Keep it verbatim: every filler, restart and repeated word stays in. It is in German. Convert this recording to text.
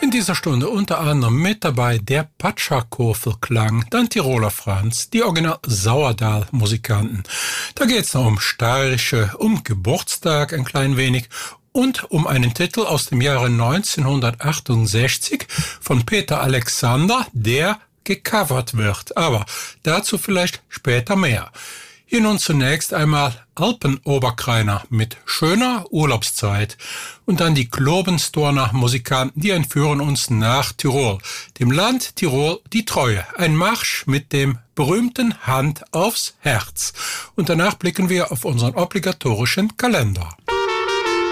In dieser Stunde unter anderem mit dabei der Patscherkofelklang, dann Tiroler Franz, die Original Sauerdahl-Musikanten. Da geht's noch um Steirische, um Geburtstag ein klein wenig und um einen Titel aus dem Jahre neunzehnhundertachtundsechzig von Peter Alexander, der gecovert wird. Aber dazu vielleicht später mehr. Hier nun zunächst einmal Alpenoberkreiner mit Schöner Urlaubszeit und dann die Globenstorner Musikanten, die entführen uns nach Tirol, dem Land Tirol die Treue, ein Marsch mit dem berühmten Hand aufs Herz. Und danach blicken wir auf unseren obligatorischen Kalender.